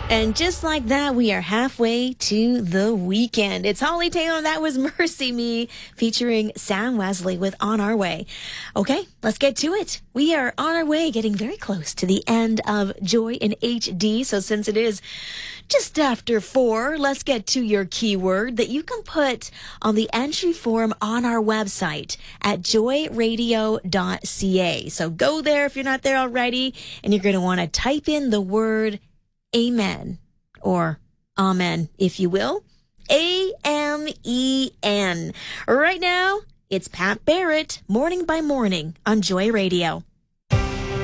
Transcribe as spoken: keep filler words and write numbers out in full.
And just like that, we are halfway to the weekend. It's Holly Taylor. That was Mercy Me featuring Sam Wesley with On Our Way. Okay, let's get to it. We are on our way, getting very close to the end of Joy in H D. So since it is just after four, let's get to your keyword that you can put on the entry form on our website at joy radio dot c a. So go there if you're not there already, and you're going to want to type in the word Amen, or Amen, if you will. A M E N. Right now, it's Pat Barrett, Morning by Morning on Joy Radio.